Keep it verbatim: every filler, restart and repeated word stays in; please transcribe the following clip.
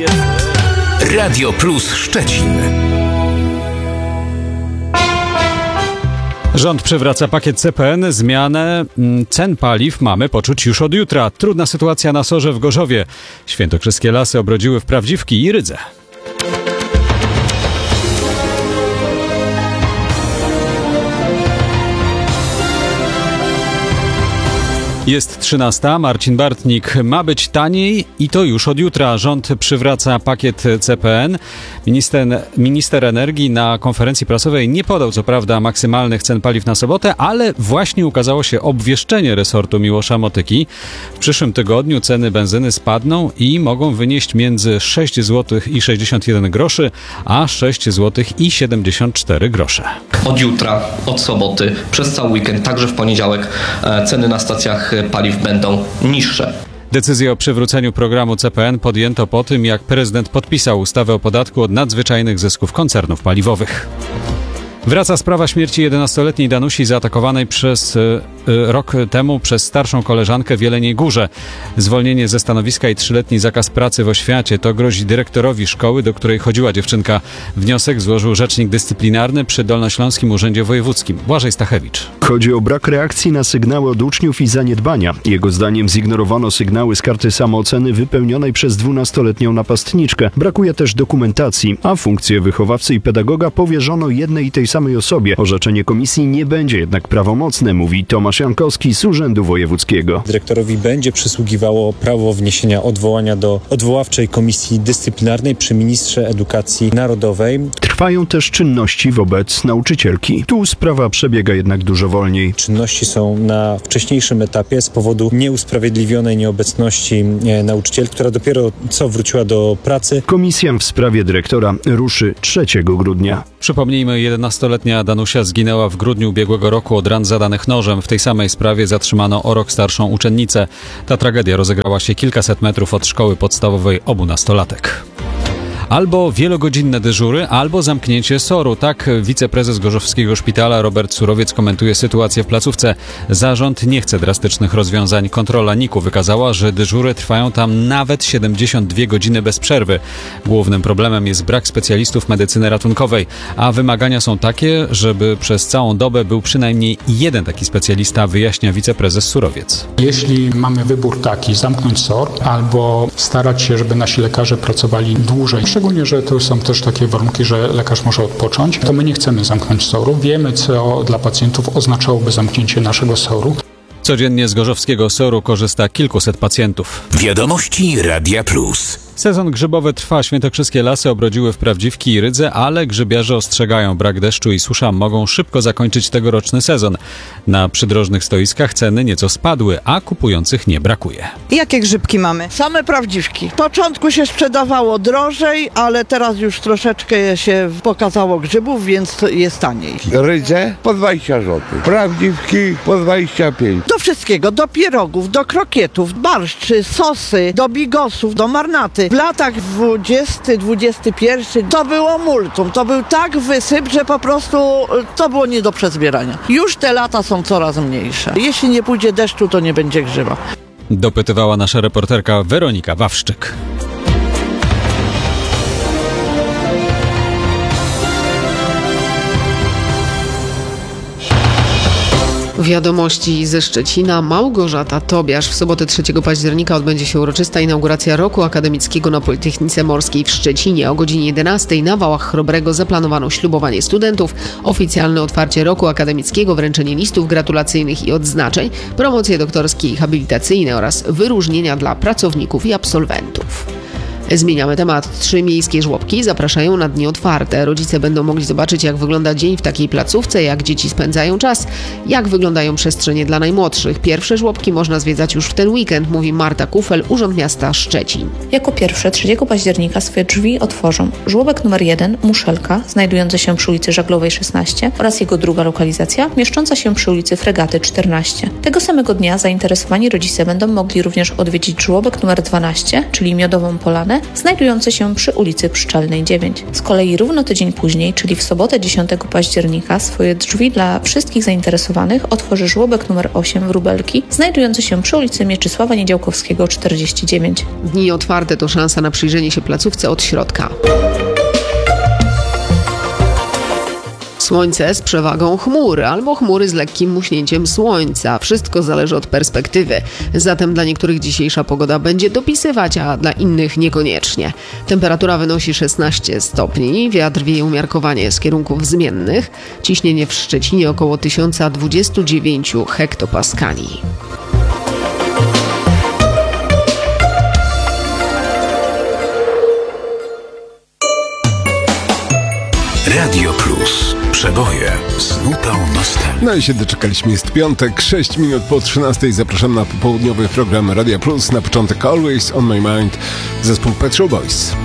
Radio Plus Szczecin. Rząd przywraca pakiet C P N. Zmianę cen paliw mamy poczuć już od jutra. Trudna sytuacja na Sorze w Gorzowie. Świętokrzyskie lasy obrodziły w prawdziwki i rydze. Jest trzynasta. Marcin Bartnik. Ma być taniej i to już od jutra. Rząd przywraca pakiet C P N. Minister, minister energii na konferencji prasowej nie podał co prawda maksymalnych cen paliw na sobotę, ale właśnie ukazało się obwieszczenie resortu Miłosza Motyki. W przyszłym tygodniu ceny benzyny spadną i mogą wynieść między sześć złotych i sześćdziesiąt jeden groszy, a sześć złotych i siedemdziesiąt cztery grosze. Od jutra, od soboty, przez cały weekend, także w poniedziałek ceny na stacjach paliw będą niższe. Decyzję o przywróceniu programu C P N podjęto po tym, jak prezydent podpisał ustawę o podatku od nadzwyczajnych zysków koncernów paliwowych. Wraca sprawa śmierci jedenastoletniej Danusi zaatakowanej przez y, y, rok temu przez starszą koleżankę w Jeleniej Górze. Zwolnienie ze stanowiska i trzyletni zakaz pracy w oświacie to grozi dyrektorowi szkoły, do której chodziła dziewczynka. Wniosek złożył rzecznik dyscyplinarny przy Dolnośląskim Urzędzie Wojewódzkim. Błażej Stachewicz. Chodzi o brak reakcji na sygnały od uczniów i zaniedbania. Jego zdaniem zignorowano sygnały z karty samooceny wypełnionej przez dwunastoletnią napastniczkę. Brakuje też dokumentacji, a funkcję wychowawcy i pedagoga powierzono jednej i tej samej osobie. Orzeczenie komisji nie będzie jednak prawomocne, mówi Tomasz Jankowski z Urzędu Wojewódzkiego. Dyrektorowi będzie przysługiwało prawo wniesienia odwołania do odwoławczej komisji dyscyplinarnej przy ministrze edukacji narodowej. Trwają też czynności wobec nauczycielki. Tu sprawa przebiega jednak dużo wolniej. Czynności są na wcześniejszym etapie z powodu nieusprawiedliwionej nieobecności nauczycielki, która dopiero co wróciła do pracy. Komisja w sprawie dyrektora ruszy trzeciego grudnia. Przypomnijmy, jedenastoletnia Danusia zginęła w grudniu ubiegłego roku od ran zadanych nożem. W tej samej sprawie zatrzymano o rok starszą uczennicę. Ta tragedia rozegrała się kilkaset metrów od szkoły podstawowej obu nastolatek. Albo wielogodzinne dyżury, albo zamknięcie soru. Tak wiceprezes Gorzowskiego Szpitala Robert Surowiec komentuje sytuację w placówce. Zarząd nie chce drastycznych rozwiązań. Kontrola N I K-u wykazała, że dyżury trwają tam nawet siedemdziesiąt dwie godziny bez przerwy. Głównym problemem jest brak specjalistów medycyny ratunkowej, a wymagania są takie, żeby przez całą dobę był przynajmniej jeden taki specjalista, wyjaśnia wiceprezes Surowiec. Jeśli mamy wybór taki, zamknąć SOR albo starać się, żeby nasi lekarze pracowali dłużej, szczególnie, że to są też takie warunki, że lekarz może odpocząć, to my nie chcemy zamknąć soru. Wiemy, co dla pacjentów oznaczałoby zamknięcie naszego soru. Codziennie z gorzowskiego soru korzysta kilkuset pacjentów. Wiadomości Radia Plus. Sezon grzybowy trwa. Świętokrzyskie lasy obrodziły w prawdziwki i rydze, ale grzybiarze ostrzegają, brak deszczu i susza mogą szybko zakończyć tegoroczny sezon. Na przydrożnych stoiskach ceny nieco spadły, a kupujących nie brakuje. Jakie grzybki mamy? Same prawdziwki. W początku się sprzedawało drożej, ale teraz już troszeczkę się pokazało grzybów, więc jest taniej. Rydze po dwadzieścia złotych, prawdziwki po dwadzieścia pięć. Do wszystkiego, do pierogów, do krokietów, barszczy, sosy, do bigosów, do marnaty. W latach dwudziestym, dwudziestym pierwszym to było multum, to był tak wysyp, że po prostu to było nie do przezbierania. Już te lata są coraz mniejsze. Jeśli nie pójdzie deszczu, to nie będzie grzyba. Dopytywała nasza reporterka Weronika Wawrzyk. Wiadomości ze Szczecina. Małgorzata Tobiasz. W sobotę trzeciego października odbędzie się uroczysta inauguracja roku akademickiego na Politechnice Morskiej w Szczecinie. O godzinie jedenastej na Wałach Chrobrego zaplanowano ślubowanie studentów, oficjalne otwarcie roku akademickiego, wręczenie listów gratulacyjnych i odznaczeń, promocje doktorskie i habilitacyjne oraz wyróżnienia dla pracowników i absolwentów. Zmieniamy temat. Trzy miejskie żłobki zapraszają na dni otwarte. Rodzice będą mogli zobaczyć, jak wygląda dzień w takiej placówce, jak dzieci spędzają czas, jak wyglądają przestrzenie dla najmłodszych. Pierwsze żłobki można zwiedzać już w ten weekend, mówi Marta Kufel, Urząd Miasta Szczecin. Jako pierwsze trzeciego października swoje drzwi otworzą żłobek numer jeden, Muszelka, znajdujący się przy ulicy Żaglowej szesnaście oraz jego druga lokalizacja, mieszcząca się przy ulicy Fregaty czternaście. Tego samego dnia zainteresowani rodzice będą mogli również odwiedzić żłobek numer dwanaście, czyli Miodową Polanę, znajdujące się przy ulicy Pszczelnej dziewięć. Z kolei równo tydzień później, czyli w sobotę dziesiątego października, swoje drzwi dla wszystkich zainteresowanych otworzy żłobek numer osiem Wróbelki, znajdujący się przy ulicy Mieczysława Niedziałkowskiego czterdzieści dziewięć. Dni otwarte to szansa na przyjrzenie się placówce od środka. Słońce z przewagą chmur albo chmury z lekkim muśnięciem słońca. Wszystko zależy od perspektywy. Zatem dla niektórych dzisiejsza pogoda będzie dopisywać, a dla innych niekoniecznie. Temperatura wynosi szesnaście stopni, wiatr wieje umiarkowanie z kierunków zmiennych. Ciśnienie w Szczecinie około tysiąc dwadzieścia dziewięć hektopaskali. Radio Plus. Przeboje z nutą nostalgii. No i się doczekaliśmy, jest piątek, sześć minut po trzynastej. Zapraszam na popołudniowy program Radia Plus. Na początek Always on My Mind, zespół Pet Shop Boys.